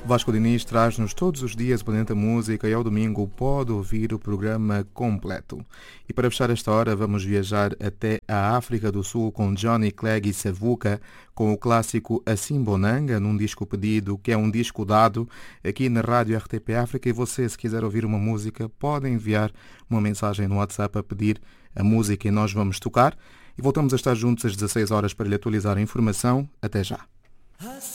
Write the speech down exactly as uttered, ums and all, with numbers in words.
Vasco Diniz traz-nos todos os dias o Planeta Música e ao domingo pode ouvir o programa completo. E para fechar esta hora vamos viajar até a África do Sul com Johnny Clegg e Savuka com o clássico Assim Bonanga, num disco pedido, que é um disco dado aqui na Rádio R T P África. E você, se quiser ouvir uma música, pode enviar uma mensagem no WhatsApp a pedir a música e nós vamos tocar. E voltamos a estar juntos às dezasseis horas para lhe atualizar a informação. Até já.